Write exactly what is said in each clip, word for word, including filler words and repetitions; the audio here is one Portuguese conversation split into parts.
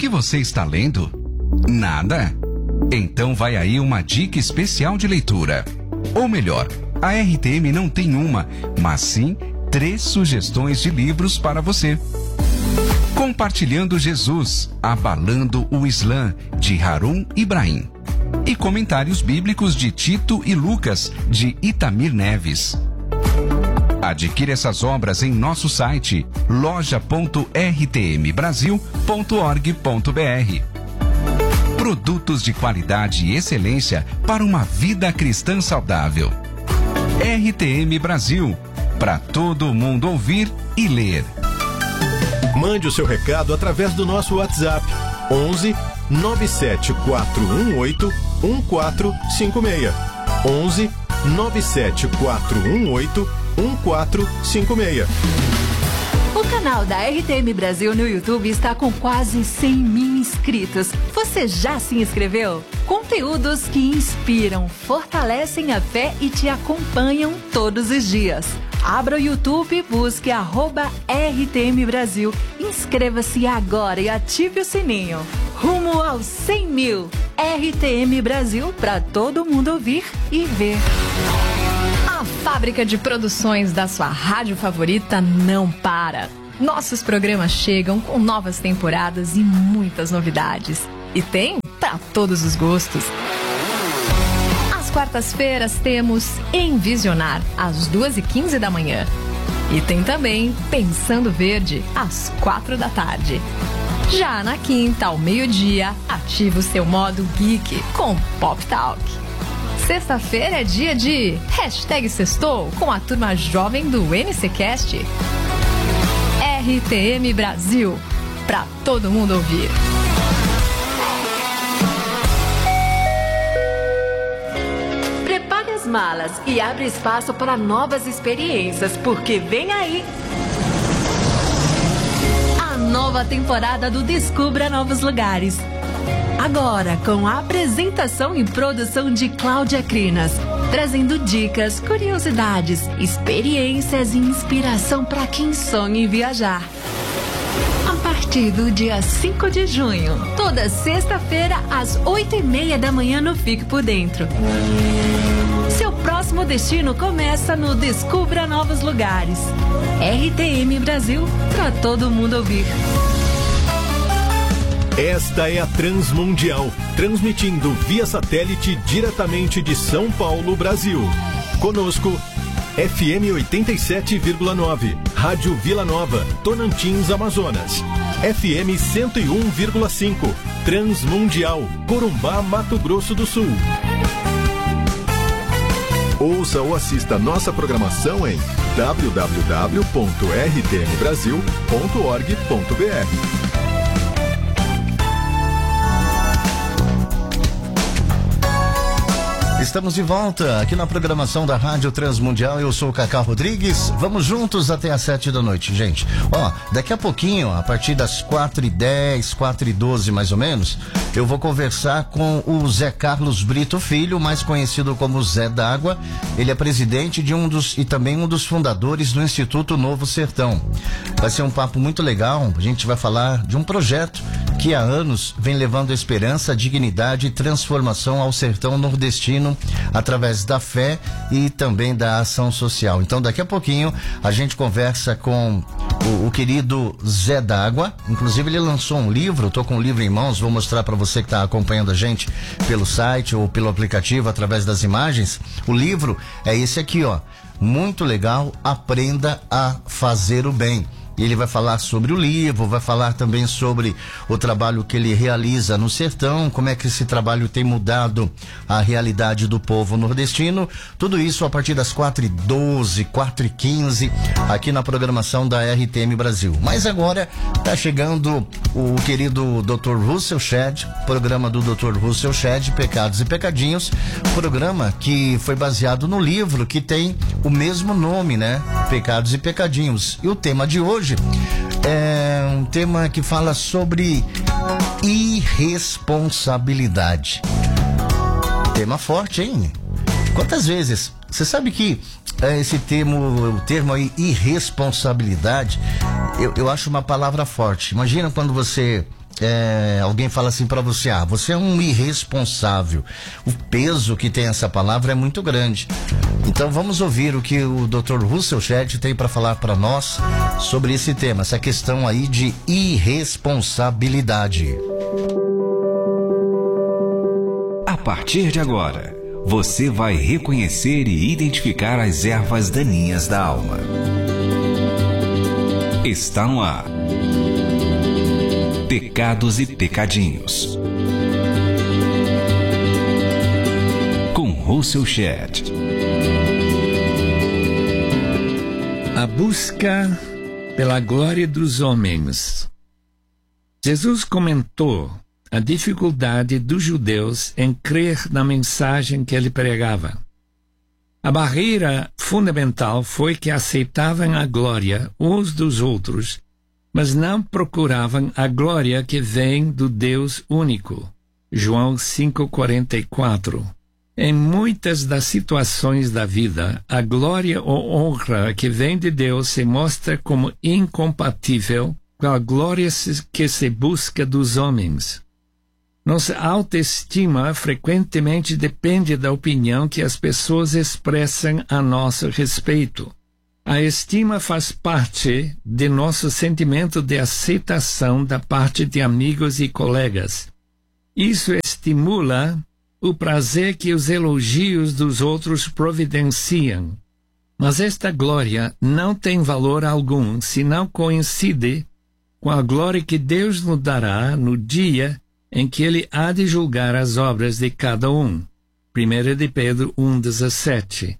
você está lendo? Nada? Então vai aí uma dica especial de leitura. Ou melhor, a R T M não tem uma, mas sim três sugestões de livros para você. Compartilhando Jesus, Abalando o Islã, de Harun Ibrahim. E Comentários Bíblicos de Tito e Lucas, de Itamir Neves. Adquira essas obras em nosso site loja ponto r t m brasil ponto org ponto b r. Produtos de qualidade e excelência para uma vida cristã saudável. R T M Brasil, para todo mundo ouvir e ler. Mande o seu recado através do nosso WhatsApp onze nove sete quatro um oito um quatro cinco seis. onze nove sete quatro um oito um quatro cinco seis. O canal da R T M Brasil no YouTube está com quase cem mil inscritos. Você já se inscreveu? Conteúdos que inspiram, fortalecem a fé e te acompanham todos os dias. Abra o YouTube e busque arroba R T M Brasil. Inscreva-se agora e ative o sininho. Rumo aos cem mil. R T M Brasil, para todo mundo ouvir e ver. A fábrica de produções da sua rádio favorita não para. Nossos programas chegam com novas temporadas e muitas novidades. E tem para todos os gostos. Às quartas-feiras temos Envisionar, às duas e quinze da manhã. E tem também Pensando Verde, às quatro da tarde. Já na quinta, ao meio-dia, ative o seu modo geek com Pop Talk. Sexta-feira é dia de Hashtag Sextou com a turma jovem do N C Cast. R T M Brasil, pra todo mundo ouvir. Prepare as malas e abre espaço para novas experiências, porque vem aí a nova temporada do Descubra Novos Lugares. Agora, com a apresentação e produção de Cláudia Crinas, trazendo dicas, curiosidades, experiências e inspiração para quem sonha em viajar. A partir do dia cinco de junho, toda sexta-feira, às oito e meia da manhã no Fique por Dentro. Seu próximo destino começa no Descubra Novos Lugares. R T M Brasil, para todo mundo ouvir. Esta é a Transmundial, transmitindo via satélite diretamente de São Paulo, Brasil. Conosco, F M oitenta e sete vírgula nove, Rádio Vila Nova, Tonantins, Amazonas. F M cento e um vírgula cinco, Transmundial, Corumbá, Mato Grosso do Sul. Ouça ou assista nossa programação em w w w ponto r t m brasil ponto org ponto b r. Estamos de volta aqui na programação da Rádio Transmundial. Eu sou o Cacá Rodrigues. Vamos juntos até às sete da noite, gente. Ó, daqui a pouquinho, a partir das quatro e dez, quatro e doze mais ou menos, eu vou conversar com o Zé Carlos Brito Filho, mais conhecido como Zé d'Água. Ele é presidente de um dos e também um dos fundadores do Instituto Novo Sertão. Vai ser um papo muito legal. A gente vai falar de um projeto que há anos vem levando esperança, dignidade e transformação ao sertão nordestino através da fé e também da ação social. Então, daqui a pouquinho a gente conversa com o, o querido Zé d'Água. Inclusive, ele lançou um livro. Estou com o livro em mãos, vou mostrar para você que está acompanhando a gente pelo site ou pelo aplicativo através das imagens. O livro é esse aqui, ó. Muito legal, Aprenda a Fazer o Bem. E ele vai falar sobre o livro, vai falar também sobre o trabalho que ele realiza no sertão, como é que esse trabalho tem mudado a realidade do povo nordestino. Tudo isso a partir das quatro e doze, quatro e quinze, aqui na programação da R T M Brasil. Mas agora está chegando o querido doutor Russell Shedd, programa do doutor Russell Shedd, Pecados e Pecadinhos, programa que foi baseado no livro que tem o mesmo nome, né? Pecados e Pecadinhos. E o tema de hoje é um tema que fala sobre irresponsabilidade. Tema forte, hein? Quantas vezes? Você sabe que é, esse termo, o termo aí, irresponsabilidade, eu, eu acho uma palavra forte. Imagina quando você é, alguém fala assim para você, ah, você é um irresponsável. O peso que tem essa palavra é muito grande. Então vamos ouvir o que o doutor Russell Shedd tem para falar para nós sobre esse tema, essa questão aí de irresponsabilidade. A partir de agora, você vai reconhecer e identificar as ervas daninhas da alma. Está no ar. Pecados e Pecadinhos. Com Russell Shedd. A busca pela glória dos homens. Jesus comentou a dificuldade dos judeus em crer na mensagem que ele pregava. A barreira fundamental foi que aceitavam a glória uns dos outros, mas não procuravam a glória que vem do Deus único. João cinco, quarenta e quatro. Em muitas das situações da vida, a glória ou honra que vem de Deus se mostra como incompatível com a glória que se busca dos homens. Nossa autoestima frequentemente depende da opinião que as pessoas expressam a nosso respeito. A estima faz parte de nosso sentimento de aceitação da parte de amigos e colegas. Isso estimula o prazer que os elogios dos outros providenciam. Mas esta glória não tem valor algum se não coincide com a glória que Deus nos dará no dia em que Ele há de julgar as obras de cada um. primeira de Pedro um, dezessete.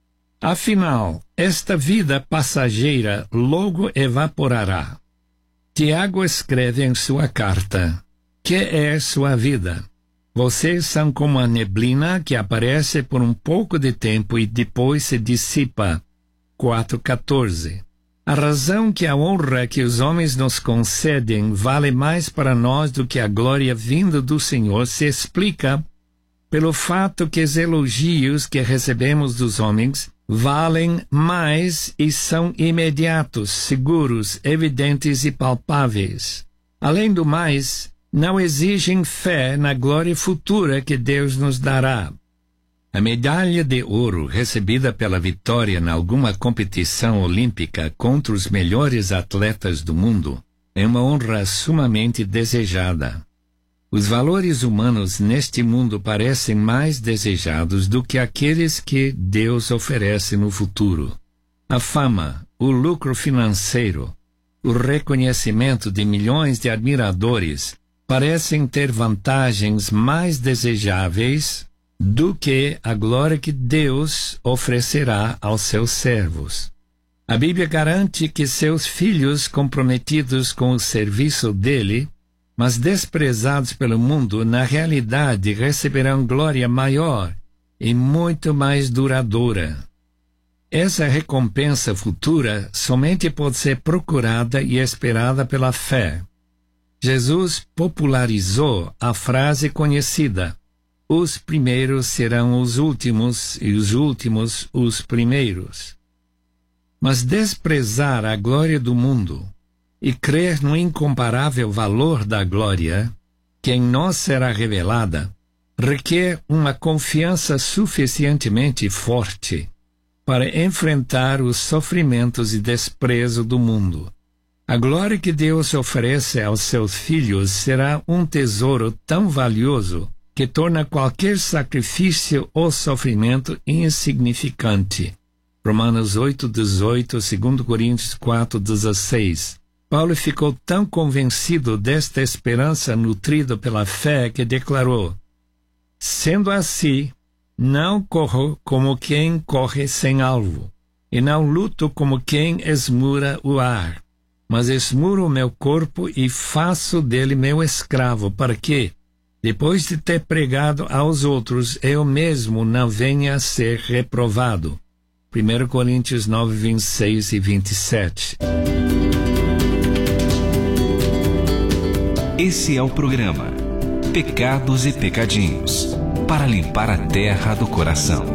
Afinal, esta vida passageira logo evaporará. Tiago escreve em sua carta: que é sua vida? Vocês são como a neblina que aparece por um pouco de tempo e depois se dissipa. quatro, quatorze. A razão que a honra que os homens nos concedem vale mais para nós do que a glória vinda do Senhor se explica pelo fato que os elogios que recebemos dos homens valem mais e são imediatos, seguros, evidentes e palpáveis. Além do mais, não exigem fé na glória futura que Deus nos dará. A medalha de ouro recebida pela vitória em alguma competição olímpica contra os melhores atletas do mundo é uma honra sumamente desejada. Os valores humanos neste mundo parecem mais desejados do que aqueles que Deus oferece no futuro. A fama, o lucro financeiro, o reconhecimento de milhões de admiradores parecem ter vantagens mais desejáveis do que a glória que Deus oferecerá aos seus servos. A Bíblia garante que seus filhos comprometidos com o serviço dele, mas desprezados pelo mundo, na realidade receberão glória maior e muito mais duradoura. Essa recompensa futura somente pode ser procurada e esperada pela fé. Jesus popularizou a frase conhecida: os primeiros serão os últimos e os últimos os primeiros. Mas desprezar a glória do mundo e crer no incomparável valor da glória, que em nós será revelada, requer uma confiança suficientemente forte para enfrentar os sofrimentos e desprezo do mundo. A glória que Deus oferece aos seus filhos será um tesouro tão valioso que torna qualquer sacrifício ou sofrimento insignificante. Romanos oito, dezoito, dois Coríntios quatro, dezesseis. Paulo ficou tão convencido desta esperança nutrida pela fé que declarou: sendo assim, não corro como quem corre sem alvo, e não luto como quem esmura o ar, mas esmuro o meu corpo e faço dele meu escravo, para que, depois de ter pregado aos outros, eu mesmo não venha a ser reprovado. primeira Coríntios nove, vinte e seis e vinte e sete. Esse é o programa Pecados e Pecadinhos, para limpar a terra do coração.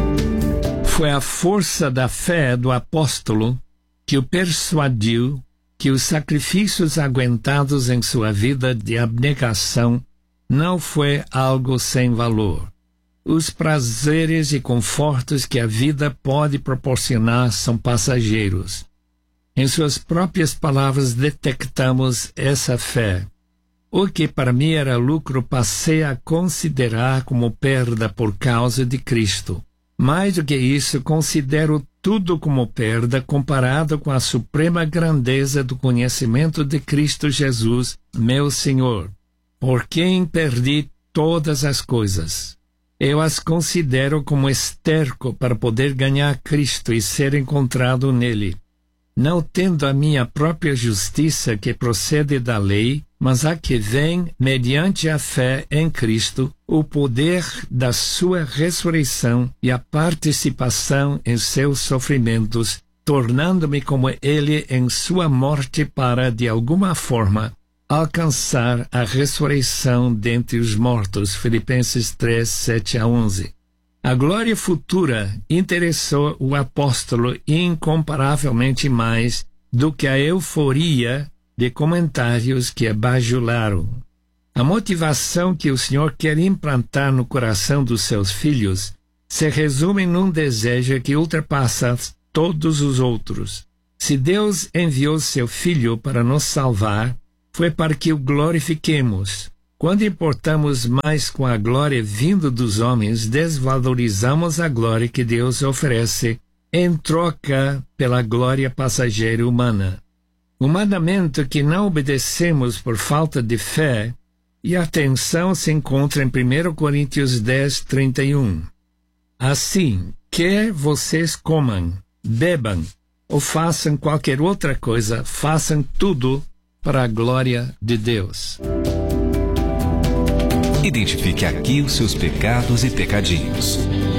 Foi a força da fé do apóstolo que o persuadiu que os sacrifícios aguentados em sua vida de abnegação não foi algo sem valor. Os prazeres e confortos que a vida pode proporcionar são passageiros. Em suas próprias palavras detectamos essa fé. O que para mim era lucro passei a considerar como perda por causa de Cristo. Mais do que isso, considero tudo como perda comparado com a suprema grandeza do conhecimento de Cristo Jesus, meu Senhor, por quem perdi todas as coisas. Eu as considero como esterco para poder ganhar Cristo e ser encontrado nele, não tendo a minha própria justiça que procede da lei, mas a que vem, mediante a fé em Cristo, o poder da sua ressurreição e a participação em seus sofrimentos, tornando-me como ele em sua morte para, de alguma forma, alcançar a ressurreição dentre os mortos. Filipenses três, sete a onze. A glória futura interessou o apóstolo incomparavelmente mais do que a euforia de comentários que a bajularam. A motivação que o Senhor quer implantar no coração dos seus filhos se resume num desejo que ultrapassa todos os outros. Se Deus enviou seu Filho para nos salvar, foi para que o glorifiquemos. Quando importamos mais com a glória vindo dos homens, desvalorizamos a glória que Deus oferece em troca pela glória passageira humana. Um mandamento que não obedecemos por falta de fé, e a atenção se encontra em primeira Coríntios dez, trinta e um. Assim, quer vocês comam, bebam ou façam qualquer outra coisa, façam tudo para a glória de Deus. Identifique aqui os seus pecados e pecadinhos.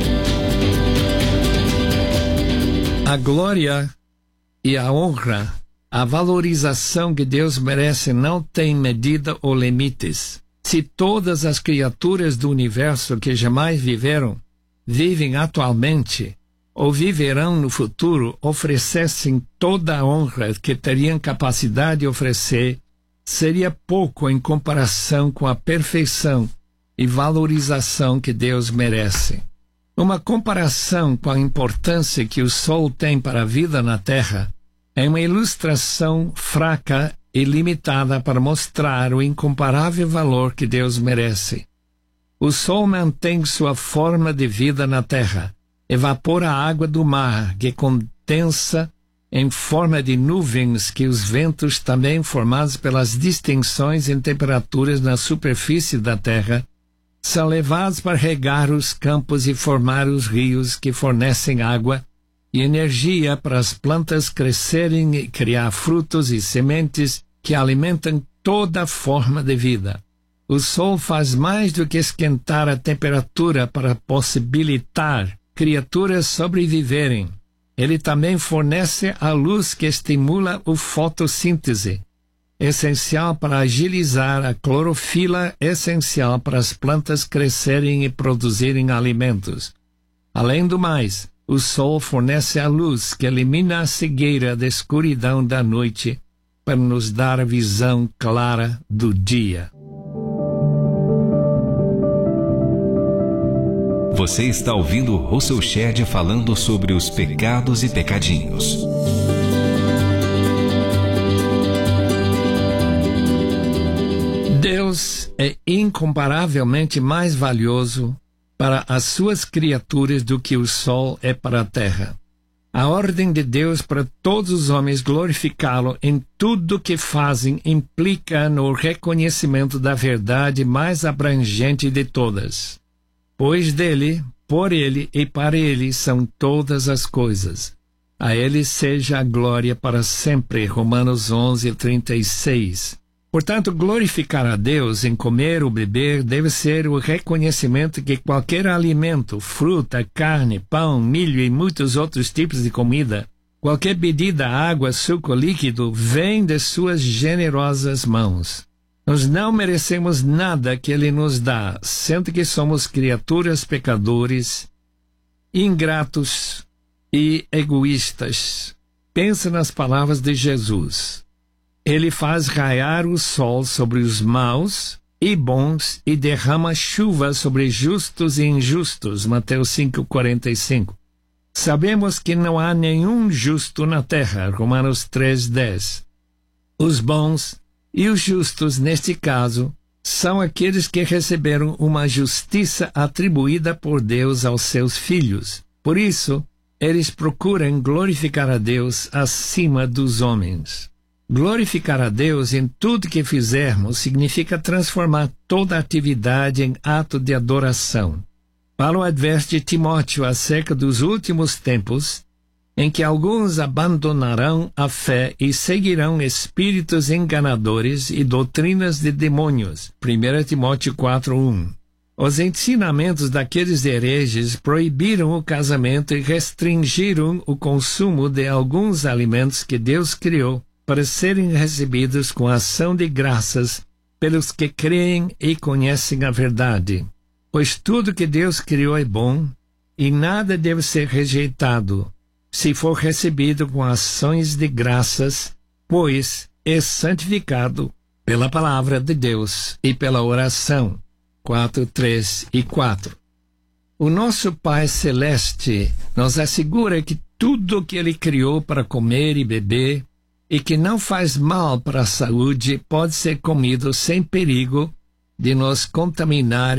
A glória e a honra, a valorização que Deus merece não tem medida ou limites. Se todas as criaturas do universo que jamais viveram, vivem atualmente ou viverão no futuro, oferecessem toda a honra que teriam capacidade de oferecer, seria pouco em comparação com a perfeição e valorização que Deus merece. Uma comparação com a importância que o Sol tem para a vida na Terra é uma ilustração fraca e limitada para mostrar o incomparável valor que Deus merece. O Sol mantém sua forma de vida na Terra, evapora a água do mar, que condensa em forma de nuvens que os ventos, também formados pelas distinções em temperaturas na superfície da Terra, são levados para regar os campos e formar os rios que fornecem água e energia para as plantas crescerem e criar frutos e sementes que alimentam toda forma de vida. O Sol faz mais do que esquentar a temperatura para possibilitar criaturas sobreviverem. Ele também fornece a luz que estimula a fotossíntese, essencial para agilizar a clorofila, essencial para as plantas crescerem e produzirem alimentos. Além do mais, o Sol fornece a luz que elimina a cegueira da escuridão da noite para nos dar a visão clara do dia. Você está ouvindo Russell Shedd falando sobre os pecados e pecadinhos. Deus é incomparavelmente mais valioso para as suas criaturas do que o sol é para a terra. A ordem de Deus para todos os homens glorificá-lo em tudo que fazem implica no reconhecimento da verdade mais abrangente de todas. Pois dele, por ele e para ele são todas as coisas. A ele seja a glória para sempre. Romanos onze, trinta e seis. Portanto, glorificar a Deus em comer ou beber deve ser o reconhecimento que qualquer alimento, fruta, carne, pão, milho e muitos outros tipos de comida, qualquer bebida, água, suco, líquido, vem de suas generosas mãos. Nós não merecemos nada que Ele nos dá, sendo que somos criaturas pecadores, ingratos e egoístas. Pensa nas palavras de Jesus. Ele faz raiar o sol sobre os maus e bons e derrama chuva sobre justos e injustos. Mateus cinco, quarenta e cinco. Sabemos que não há nenhum justo na terra. Romanos três, dez. Os bons e os justos, neste caso, são aqueles que receberam uma justiça atribuída por Deus aos seus filhos. Por isso, eles procuram glorificar a Deus acima dos homens. Glorificar a Deus em tudo que fizermos significa transformar toda atividade em ato de adoração. Paulo adverte Timóteo acerca dos últimos tempos, em que alguns abandonarão a fé e seguirão espíritos enganadores e doutrinas de demônios. primeiro Timóteo quatro, um. Os ensinamentos daqueles hereges proibiram o casamento e restringiram o consumo de alguns alimentos que Deus criou para serem recebidos com ação de graças pelos que creem e conhecem a verdade. Pois tudo que Deus criou é bom e nada deve ser rejeitado, se for recebido com ações de graças, pois é santificado pela palavra de Deus e pela oração. quatro, três e quatro. O nosso Pai Celeste nos assegura que tudo que Ele criou para comer e beber e que não faz mal para a saúde pode ser comido sem perigo de nos contaminar